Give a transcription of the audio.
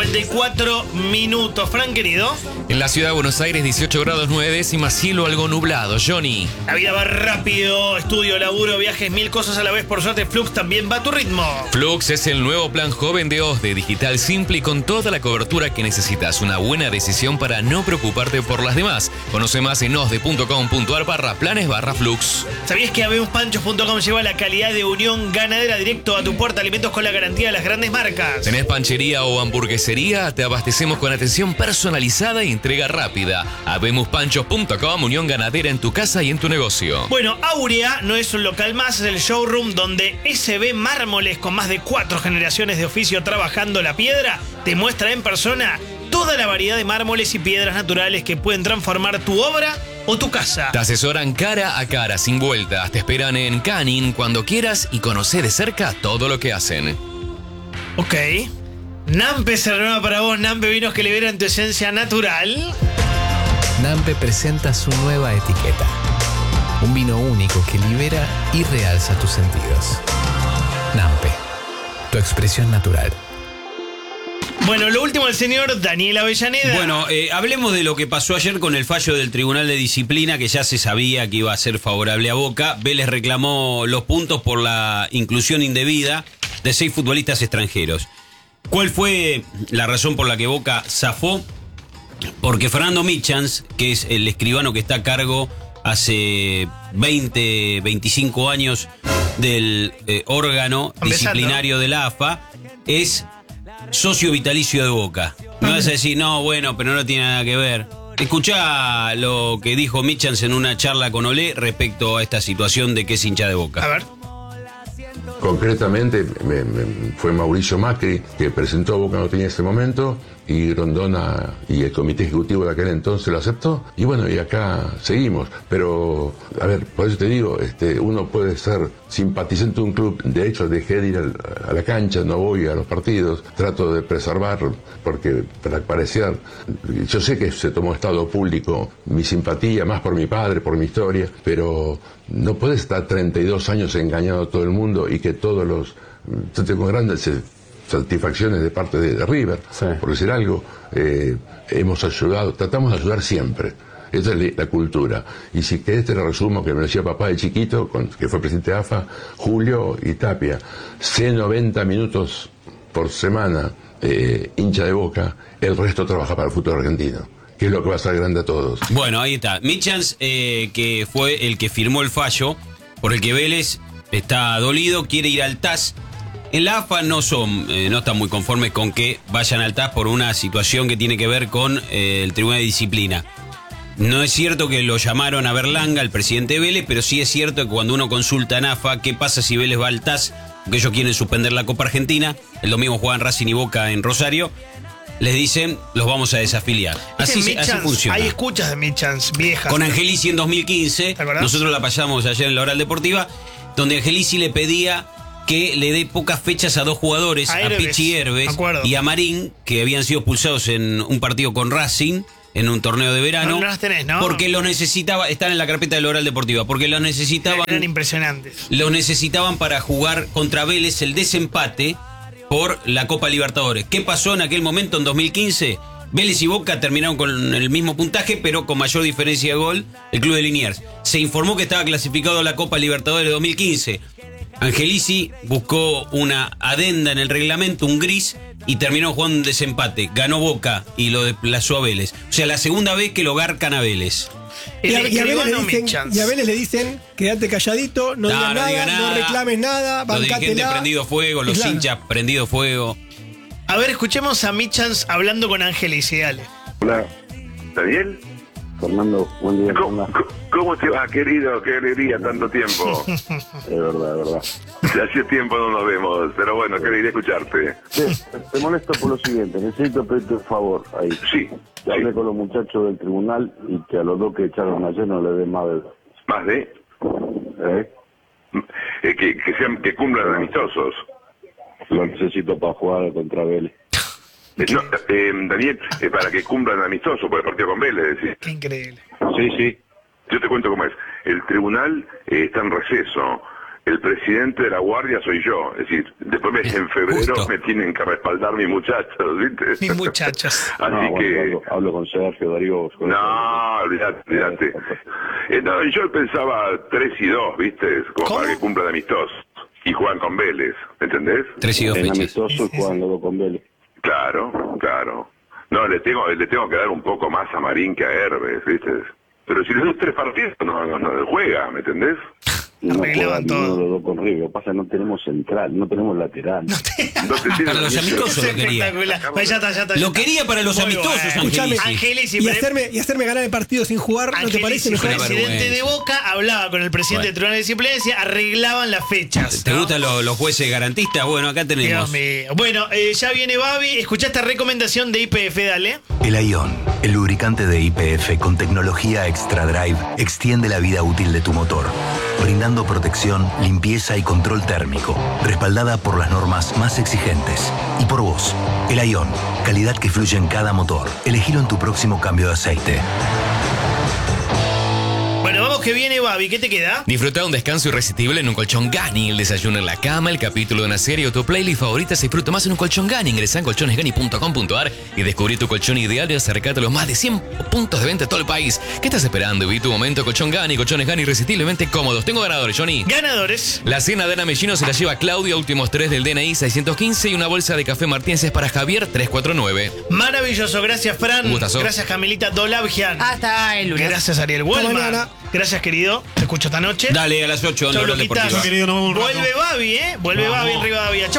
8:34. Fran, querido. En la ciudad de Buenos Aires, 18 grados 9 décimas, cielo algo nublado. Johnny. La vida va rápido, estudio, laburo, viajes, 1000 cosas a la vez. Por suerte, Flux también va a tu ritmo. Flux es el nuevo plan joven de OSDE, digital simple y con toda la cobertura que necesitas. Una buena decisión para no preocuparte por las demás. Conoce más en osde.com.ar/planes/Flux. ¿Sabías que habemospanchos.com lleva la calidad de Unión Ganadera directo a tu puerta? Alimentos con la garantía de las grandes marcas. ¿Tenés panchería o hamburguesería? Te abastecemos con atención personalizada y entrega rápida. habemospanchos.com, Unión Ganadera en tu casa y en tu negocio. Bueno, Aurea no es un local más, es el showroom donde SB Mármoles, con más de 4 generaciones de oficio trabajando la piedra, te muestra en persona toda la variedad de mármoles y piedras naturales que pueden transformar tu obra o tu casa. Te asesoran cara a cara, sin vueltas. Te esperan en Canning cuando quieras y conoce de cerca todo lo que hacen. Ok. Nampe se renueva para vos. Nampe, vinos que liberan tu esencia natural. Nampe presenta su nueva etiqueta. Un vino único que libera y realza tus sentidos. Nampe, tu expresión natural. Bueno, lo último del señor Daniel Avellaneda. Bueno, hablemos de lo que pasó ayer con el fallo del Tribunal de Disciplina, que ya se sabía que iba a ser favorable a Boca. Vélez reclamó los puntos por la inclusión indebida de 6 futbolistas extranjeros. ¿Cuál fue la razón por la que Boca zafó? Porque Fernando Michans, que es el escribano que está a cargo hace 20, 25 años del órgano disciplinario de la AFA, es socio vitalicio de Boca. Me vas a decir, no, bueno, pero no tiene nada que ver. Escuchá lo que dijo Michans en una charla con Olé respecto a esta situación de que es hincha de Boca. A ver. Concretamente fue Mauricio Macri que presentó a Boca Noteña en ese momento, y Grondona y el comité ejecutivo de aquel entonces lo aceptó, y bueno, y acá seguimos. Pero, a ver, por eso te digo, uno puede ser simpatizante de un club. De hecho, dejé de ir a la cancha, no voy a los partidos, trato de preservar, porque para parecer, yo sé que se tomó estado público mi simpatía, más por mi padre, por mi historia, pero no puedes estar 32 años engañando a todo el mundo y que todos los... Yo tengo grandes satisfacciones de parte de River, sí, por decir algo. Hemos ayudado, tratamos de ayudar siempre. Esa es la cultura. Y si querés te lo resumo, que me decía papá de chiquito, que fue presidente de AFA, Julio y Tapia. Sé 90 minutos por semana hincha de Boca, el resto trabaja para el fútbol argentino, que es lo que va a ser grande a todos. Bueno, ahí está. Michans, que fue el que firmó el fallo por el que Vélez está dolido, quiere ir al TAS. En la AFA no están muy conformes con que vayan al TAS por una situación que tiene que ver con el Tribunal de Disciplina. No es cierto que lo llamaron a Berlanga, el presidente de Vélez, pero sí es cierto que cuando uno consulta en AFA qué pasa si Vélez va al TAS, porque ellos quieren suspender la Copa Argentina, el domingo juegan Racing y Boca en Rosario, les dicen, los vamos a desafiliar. Así funciona. Hay escuchas de Michans viejas. Con Angelici en 2015, nosotros la pasamos ayer en la Oral Deportiva, donde Angelici le pedía que le dé pocas fechas a 2 jugadores, a Pichi Herbes y a Marín, que habían sido expulsados en un partido con Racing, en un torneo de verano. No las tenés, ¿no? Porque los necesitaba, están en la carpeta de la Oral Deportiva, porque los necesitaban. Eran impresionantes. Los necesitaban para jugar contra Vélez el desempate por la Copa Libertadores. ¿Qué pasó en aquel momento, en 2015? Vélez y Boca terminaron con el mismo puntaje, pero con mayor diferencia de gol, el club de Liniers. Se informó que estaba clasificado a la Copa Libertadores de 2015. Angelici buscó una adenda en el reglamento, un gris, y terminó jugando un desempate. Ganó Boca y lo desplazó a Vélez. O sea, la segunda vez que lo garcan a Vélez. Y a Vélez le dicen, quédate calladito, no digas nada, no reclames nada, bancátela. Los dirigentes prendido fuego, los hinchas prendido fuego. A ver, escuchemos a Michans hablando con Angelici, dale. Hola, ¿está bien? Fernando, buen día. ¿Cómo te va, querido? Qué alegría, tanto tiempo. Es verdad, es verdad. Hace tiempo no nos vemos, pero bueno, qué alegría escucharte. Sí, te molesto por lo siguiente, necesito pedirte un favor ahí. Sí. Hablé con los muchachos del tribunal y que a los 2 que echaron ayer no le den más de... ¿Más de? Que cumplan amistosos. Lo necesito para jugar contra Vélez. No, Daniel, para que cumplan amistoso por el partido con Vélez, decís. Qué increíble. Sí. Yo te cuento cómo es. El tribunal está en receso. el presidente de la guardia soy yo. Es decir, después en febrero Justo. me tienen que respaldar mis muchachos, ¿viste? Mis muchachos. Así que... Hablo con Sergio, Darío. No, olvídate. No, yo pensaba 3-2, ¿viste? Como ¿Cómo? para que cumplan amistosos. Y juegan con Vélez, ¿entendés? 3 y 2 En fechas. amistoso y juegan los dos con Vélez. Claro. No, le tengo que dar un poco más a Marín que a Herbes, ¿viste? Pero si le doy 3 partidos, no juega, ¿me entendés? No Arreglaban juega ninguno todo. de los dos con River. Lo que pasa es que no tenemos central, no tenemos lateral. Para los amistosos lo quería. Espectacular. Pues ya está. Lo quería para los Muy amistosos, bueno. Escuchame, Angelici. Angelici, Y hacerme ganar el partido sin jugar, ¿no te parece el mejor? Una presidente de vergüenza. Boca hablaba con el presidente del Tribunal de Disciplina y decía, arreglaban las fechas. ¿Te ¿no? gustan los jueces garantistas? Bueno, acá tenemos. Dios mío. Bueno, ya viene Babi. Escuchá esta recomendación de IPF, dale. El Ion, el lubricante de YPF con tecnología Extra Drive, extiende la vida útil de tu motor, brindando protección, limpieza y control térmico, respaldada por las normas más exigentes. Y por vos, el Ion, calidad que fluye en cada motor. Elegilo en tu próximo cambio de aceite. Bueno, vamos que viene Babi. ¿Qué te queda? Disfruta un descanso irresistible en un colchón Gani, el desayuno en la cama, el capítulo de una serie o tu playlist favorita se disfruta más en un colchón Gani. Ingresa en colchonesgani.com.ar y descubrí tu colchón ideal y acercate a los más de 100 puntos de venta de todo el país. ¿Qué estás esperando? Viví tu momento colchón Gani, colchones Gani irresistiblemente cómodos. Tengo ganadores, Johnny. Ganadores. La cena de Ana Mellino se la lleva Claudia, últimos 3 del DNI 615 y una bolsa de café Martínez para Javier 349. Maravilloso. Gracias, Fran. Un gustazo. Gracias, Camilita Dolabjian. Hasta el lunes. Gracias, Ariel Wellman. mañana. Gracias, querido. Te escucho esta noche. Dale, a las 8 en Chau, la hora Luquitas. deportiva. Vuelve Babi, ¿eh? Vuelve Babi en Rivadavia. Chau.